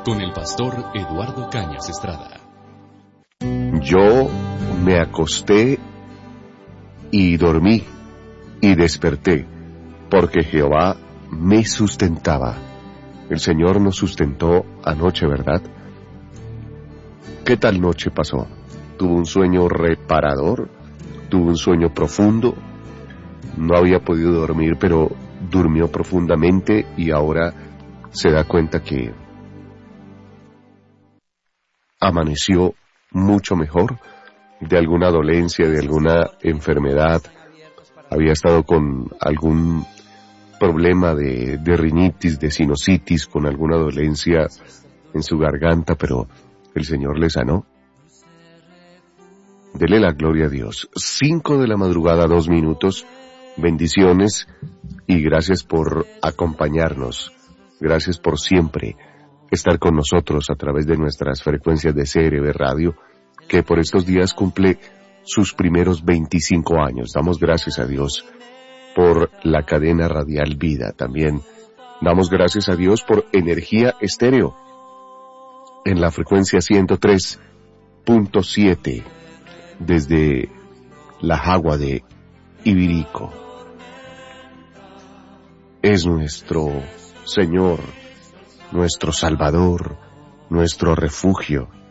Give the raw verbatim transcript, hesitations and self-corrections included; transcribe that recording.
con el pastor Eduardo Cañas Estrada. Yo me acosté y dormí y desperté, porque Jehová me sustentaba. El Señor nos sustentó anoche, ¿verdad? ¿Qué tal noche pasó? ¿Tuvo un sueño reparador? ¿Tuvo un sueño profundo? No había podido dormir, pero durmió profundamente y ahora se da cuenta que amaneció mucho mejor de alguna dolencia, de alguna enfermedad. Había estado con algún problema de, de rinitis, de sinusitis, con alguna dolencia en su garganta, pero el Señor le sanó. Dele la gloria a Dios. Cinco de la madrugada, dos minutos. Bendiciones y gracias por acompañarnos. Gracias por siempre estar con nosotros a través de nuestras frecuencias de C R B Radio, que por estos días cumple sus primeros veinticinco años. Damos gracias a Dios por la cadena radial Vida. También damos gracias a Dios por Energía Estéreo en la frecuencia ciento tres punto siete desde la Jagua de Ibirico. Es nuestro Señor, nuestro Salvador, nuestro refugio.